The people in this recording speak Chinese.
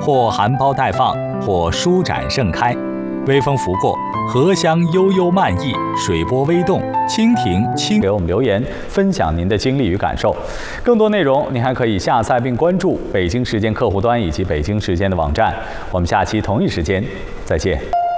或含苞待放，或舒展盛开。微风拂过，荷香悠悠漫溢，水波微动，蜻蜓轻。给我们留言，分享您的经历与感受。更多内容，您还可以下载并关注北京时间客户端以及北京时间的网站。我们下期同一时间再见。